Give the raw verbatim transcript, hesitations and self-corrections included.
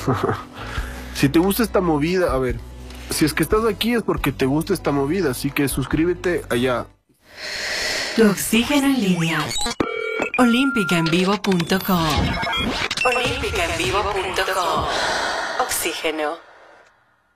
Si te gusta esta movida, a ver, si es que estás aquí es porque te gusta esta movida, así que suscríbete allá. Tu oxígeno en línea. olímpica en vivo punto com. olímpica en vivo punto com. Oxígeno.